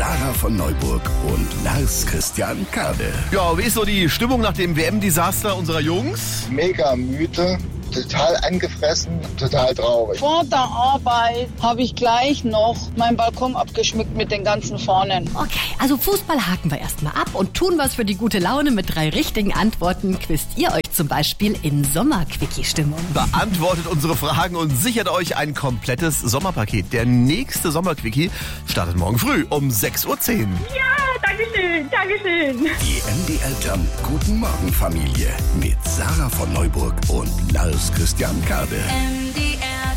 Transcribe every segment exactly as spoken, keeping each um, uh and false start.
Sarah von Neuburg und Lars Christian Kade. Ja, wie ist so die Stimmung nach dem W M-Desaster unserer Jungs? Mega müde, total angefressen, total traurig. Vor der Arbeit habe ich gleich noch meinen Balkon abgeschmückt mit den ganzen Fahnen. Okay, also Fußball haken wir erstmal ab und tun was für die gute Laune. Mit drei richtigen Antworten quizt ihr euch zum Beispiel in Sommer-Quickie-Stimmung. Beantwortet unsere Fragen und sichert euch ein komplettes Sommerpaket. Der nächste Sommer-Quickie startet morgen früh um sechs Uhr zehn. Ja, danke schön, danke schön. Die M D R Jump Guten Morgen Familie mit Sarah von Neuburg und Lars Christian Kade. M D R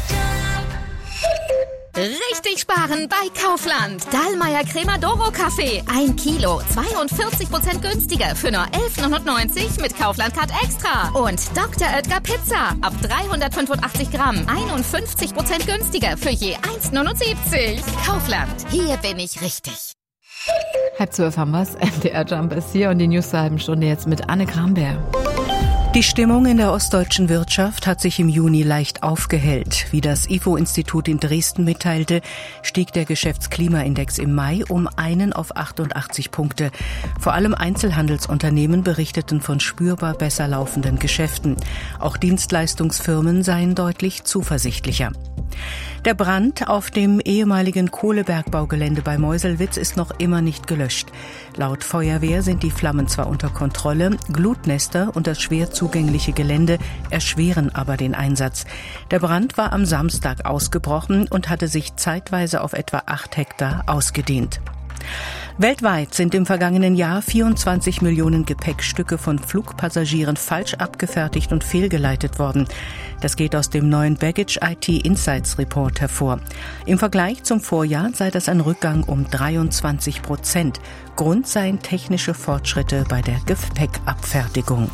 Jump. Richtig sparen bei Kaufland. Dallmayr Cremadoro Kaffee. Ein Kilo, zweiundvierzig Prozent günstiger für nur elf neunundneunzig mit Kaufland-Card Extra. Und Doktor Oetker Pizza. Ab dreihundertfünfundachtzig Gramm, einundfünfzig Prozent günstiger für je eins neunundsiebzig. Kaufland, hier bin ich richtig. Halb zwölf haben wir's. M D R Jump ist hier und die News zur halben Stunde jetzt mit Anne Kramberg. Die Stimmung in der ostdeutschen Wirtschaft hat sich im Juni leicht aufgehellt. Wie das I F O-Institut in Dresden mitteilte, stieg der Geschäftsklimaindex im Mai um einen auf achtundachtzig Punkte. Vor allem Einzelhandelsunternehmen berichteten von spürbar besser laufenden Geschäften. Auch Dienstleistungsfirmen seien deutlich zuversichtlicher. Der Brand auf dem ehemaligen Kohlebergbaugelände bei Meuselwitz ist noch immer nicht gelöscht. Laut Feuerwehr sind die Flammen zwar unter Kontrolle, Glutnester und das schwer zugängliche Gelände erschweren aber den Einsatz. Der Brand war am Samstag ausgebrochen und hatte sich zeitweise auf etwa acht Hektar ausgedehnt. Weltweit sind im vergangenen Jahr vierundzwanzig Millionen Gepäckstücke von Flugpassagieren falsch abgefertigt und fehlgeleitet worden. Das geht aus dem neuen Baggage I T Insights Report hervor. Im Vergleich zum Vorjahr sei das ein Rückgang um dreiundzwanzig Prozent. Grund seien technische Fortschritte bei der Gepäckabfertigung.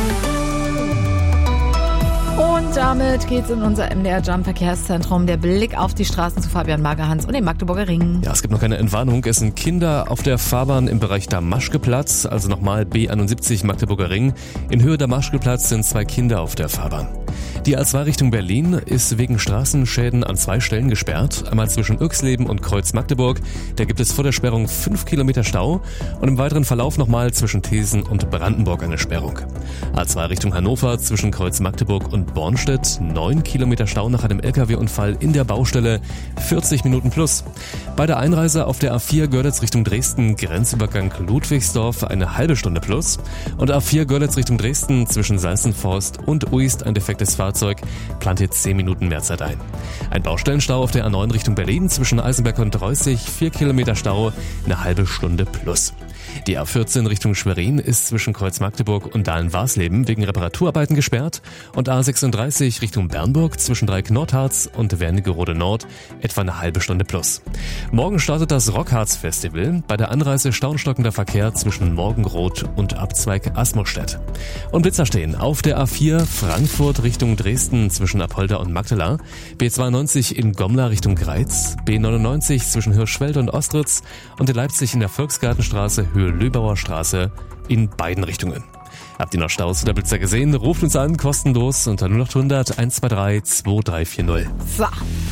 Und damit geht's in unser M D R Jump Verkehrszentrum. Der Blick auf die Straßen zu Fabian Magerhans und dem Magdeburger Ring. Ja, es gibt noch keine Entwarnung. Es sind Kinder auf der Fahrbahn im Bereich Damaschkeplatz, also nochmal B einundsiebzig Magdeburger Ring. In Höhe Damaschkeplatz sind zwei Kinder auf der Fahrbahn. Die A zwei Richtung Berlin ist wegen Straßenschäden an zwei Stellen gesperrt. Einmal zwischen Uexleben und Kreuz Magdeburg. Da gibt es vor der Sperrung fünf Kilometer Stau und im weiteren Verlauf nochmal zwischen Thesen und Brandenburg eine Sperrung. A zwei Richtung Hannover zwischen Kreuz Magdeburg und Bornstedt, neun Kilometer Stau nach einem L K W-Unfall in der Baustelle, vierzig Minuten plus. Bei der Einreise auf der A vier Görlitz Richtung Dresden, Grenzübergang Ludwigsdorf, eine halbe Stunde plus. Und A vier Görlitz Richtung Dresden zwischen Salzenforst und Uist, ein defektes Fahrzeug, plant jetzt zehn Minuten mehr Zeit ein. Ein Baustellenstau auf der A neun Richtung Berlin zwischen Eisenberg und Reußig, vier Kilometer Stau, eine halbe Stunde plus. Die A vierzehn Richtung Schwerin ist zwischen Kreuz Magdeburg und Dahlen-Warsleben wegen Reparaturarbeiten gesperrt und A sechsunddreißig Richtung Bernburg zwischen Dreieck-Nordharz und Wernigerode Nord etwa eine halbe Stunde plus. Morgen startet das Rockharz-Festival. Bei der Anreise staunstockender Verkehr zwischen Morgenroth und Abzweig Asmostedt. Und Blitzer stehen auf der A vier Frankfurt Richtung Dresden zwischen Apolda und Magdala, B zweiundneunzig in Gomla Richtung Greiz, B neunundneunzig zwischen Hirschfeld und Ostritz und in Leipzig in der Volksgartenstraße Höhe Löbauer Straße in beiden Richtungen. Habt ihr noch Staus oder Blitzer gesehen? Ruft uns an, kostenlos unter null acht hundert eins zwei drei zwei drei vier null. So.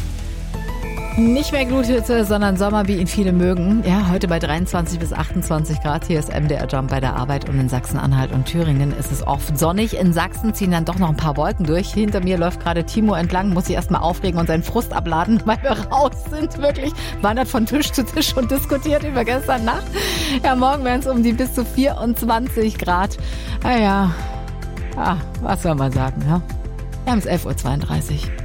Nicht mehr Gluthütte, sondern Sommer, wie ihn viele mögen. Ja, heute bei dreiundzwanzig bis achtundzwanzig Grad. Hier ist M D R Jump bei der Arbeit und in Sachsen-Anhalt und Thüringen ist es oft sonnig. In Sachsen ziehen dann doch noch ein paar Wolken durch. Hinter mir läuft gerade Timo entlang, muss sich erstmal aufregen und seinen Frust abladen, weil wir raus sind. Wirklich wandert von Tisch zu Tisch und diskutiert über gestern Nacht. Ja, morgen werden es um die bis zu vierundzwanzig Grad. Naja, ah, was soll man sagen, ja? Wir haben es elf Uhr zweiunddreißig.